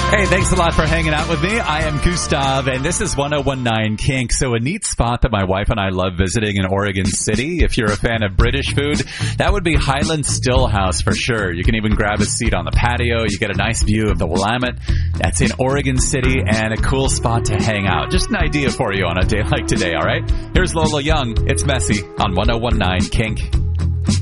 Hey, thanks a lot for hanging out with me. I am Gustav, and this is 1019 Kink. So a neat spot that my wife and I love visiting in Oregon City. If you're a fan of British food, that would be Highland Stillhouse for sure. You can even grab a seat on the patio. You get a nice view of the Willamette. That's in Oregon City, and a cool spot to hang out. Just an idea for you on a day like today, all right? Here's Lola Young. It's Messy on 1019 Kink.